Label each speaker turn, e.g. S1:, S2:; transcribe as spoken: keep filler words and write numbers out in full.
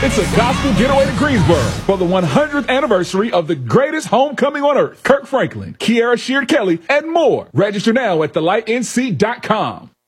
S1: It's a gospel getaway to Greensboro for the one hundredth anniversary of the greatest homecoming on earth. Kirk Franklin, Kiara Sheard Kelly, and more. Register now at the light n c dot com.